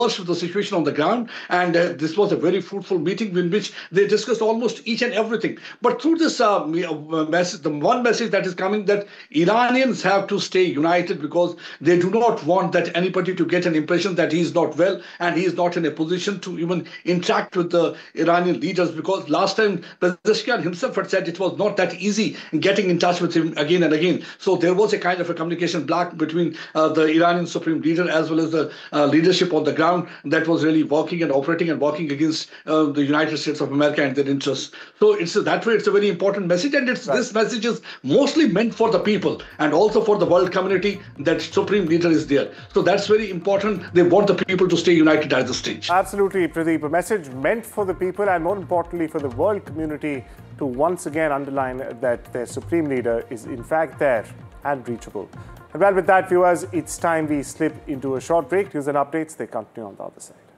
with the situation on the ground, and this was a very fruitful meeting in which they discussed almost each and everything. But through this message, the one message that is coming, that Iranians have to stay united, because they do not want that anybody to get an impression that he is not well and he is not in a position to even interact with the Iranian leaders, because last time Pezeshkian himself had said it was not that easy getting in touch with him again and again. So there was a kind of a communication block between the Iranian supreme leader as well as the leadership on the ground that was really working and operating and working against the United States of America and their interests. So it's that way, it's a very important message, and this message is mostly meant for the people and also for the world community, that supreme leader is there. So that's very important. They want the people to stay united at this stage. Absolutely, Pradeep. A message meant for the people and, more importantly, for the world community to once again underline that their supreme leader is in fact there and reachable. And well, with that, viewers, it's time we slip into a short break. News and updates, they continue on the other side.